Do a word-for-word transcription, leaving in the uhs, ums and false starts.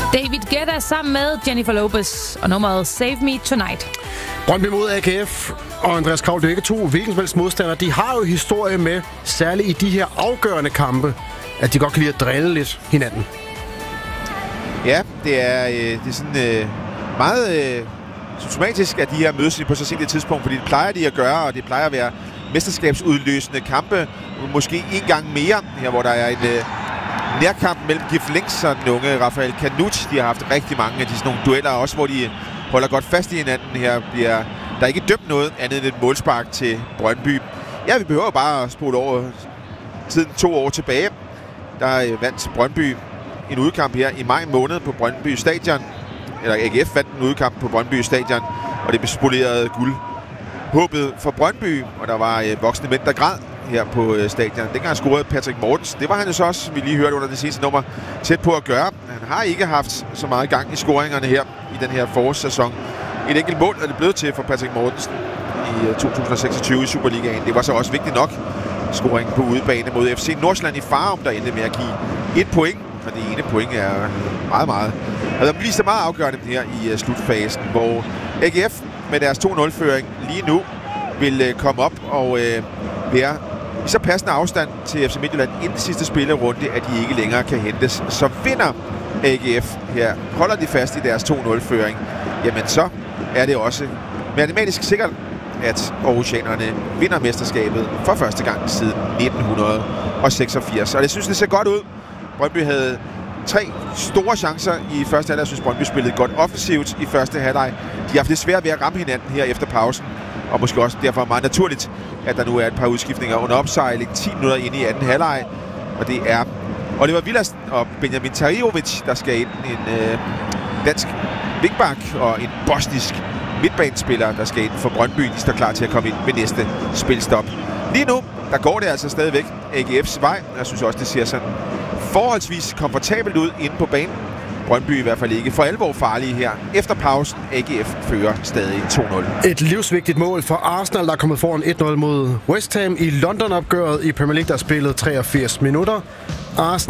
David Guetta sammen med Jennifer Lopez og nummeret Save Me Tonight. Brøndby mod A G F og Andreas Kraul, det er ikke to hvilken som helst modstandere. De har jo historie med, særligt i de her afgørende kampe, at de godt kan lide at drille lidt hinanden. Ja, det er, øh, det er sådan øh, meget øh, symptomatisk, at de her mødes på så sent et tidspunkt, fordi det plejer de at gøre, og det plejer at være mesterskabsudløsende kampe, måske en gang mere, her hvor der er en øh, nærkamp mellem Gif Links og den unge Rafael Kanuch. De har haft rigtig mange af de sådan nogle dueller, også hvor de holder godt fast i hinanden. Her bliver der ikke dømt noget andet end et målspark til Brøndby. Ja, vi behøver bare at spole over tiden to år tilbage. Der øh, vandt Brøndby en udkamp her i maj måned på Brøndby Stadion. Eller A G F vandt en udkamp på Brøndby Stadion, og det bespolerede guld. Håbet for Brøndby, og der var øh, voksne mænd, der græd her på øh, stadion. Dengang scorede Patrick Mortensen. Det var han jo så også, vi lige hørte under det sidste nummer, tæt på at gøre. Han har ikke haft så meget gang i scoringerne her i den her forårssæson. Et enkelt mål er det blevet til for Patrick Mortensen i øh, to tusind og seksogtyve i Superligaen. Det var så også vigtigt nok. Scoring på udebane mod F C Nordsjælland i Farum, der endte med at give et point. Og det ene point er meget, meget. Og der bliver så meget afgørende her i uh, slutfasen, hvor A G F med deres to nul-føring lige nu vil uh, komme op og uh, være i så passende afstand til F C Midtjylland inden sidste spillerunde, at de ikke længere kan hentes. Så vinder A G F her, holder de fast i deres to nul-føring, jamen så er det også matematisk sikkert, at aarhusianerne vinder mesterskabet for første gang siden nitten seksogfirs. Og det synes, det ser godt ud. Brøndby havde tre store chancer i første halvleg. Jeg synes, Brøndby spillede godt offensivt i første halvleg. De har haft det svært ved at ramme hinanden her efter pausen. Og måske også derfor meget naturligt, at der nu er et par udskiftninger under opsejling. ti minutter inde i anden halvleg. Og det er Oliver Villadsen og Benjamin Tarijovic, der skal ind. En øh, dansk wingback og en bosnisk midtbanespiller, der skal ind for Brøndby. De står klar til at komme ind ved næste spilstop. Lige nu, der går det altså stadigvæk A G F's vej. Jeg synes også, det ser sådan forholdsvis komfortabelt ud inde på banen. Brøndby i hvert fald ikke for alvor farlige her. Efter pausen, A G F fører stadig to nul. Et livsvigtigt mål for Arsenal, der er kommet foran et nul mod West Ham i London-opgøret i Premier League, der spillede treogfirs minutter. Arsenal